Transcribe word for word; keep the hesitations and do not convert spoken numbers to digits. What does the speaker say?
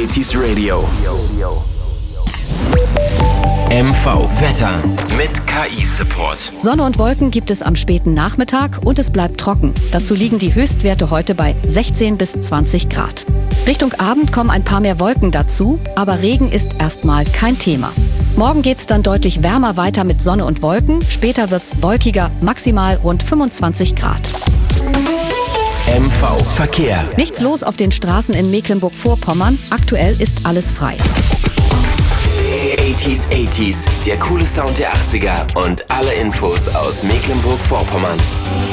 achtziger Radio. M V Wetter mit K I-Support. Sonne und Wolken gibt es am späten Nachmittag und es bleibt trocken. Dazu liegen die Höchstwerte heute bei sechzehn bis zwanzig Grad. Richtung Abend kommen ein paar mehr Wolken dazu, aber Regen ist erstmal kein Thema. Morgen geht's dann deutlich wärmer weiter mit Sonne und Wolken. Später wird's wolkiger, maximal rund fünfundzwanzig Grad. M V Verkehr. Nichts los auf den Straßen in Mecklenburg-Vorpommern. Aktuell ist alles frei. achtziger achtziger, der coole Sound der achtziger und alle Infos aus Mecklenburg-Vorpommern.